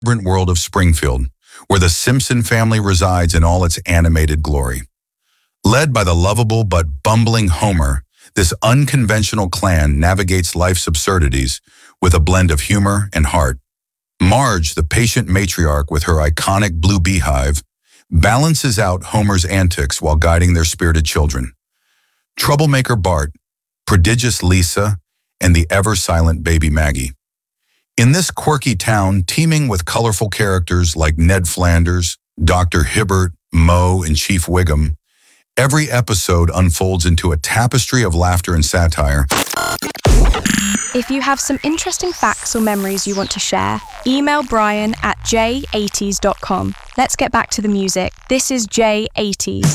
vibrant world of Springfield, where the Simpson family resides in all its animated glory. Led by the lovable but bumbling Homer, this unconventional clan navigates life's absurdities with a blend of humor and heart. Marge, the patient matriarch with her iconic blue beehive, balances out Homer's antics while guiding their spirited children. Troublemaker Bart, prodigious Lisa, and the ever-silent baby Maggie. In this quirky town, teeming with colorful characters like Ned Flanders, Dr. Hibbert, Moe, and Chief Wiggum, every episode unfolds into a tapestry of laughter and satire. If you have some interesting facts or memories you want to share, email Brian at j80s.com. Let's get back to the music. This is J80s.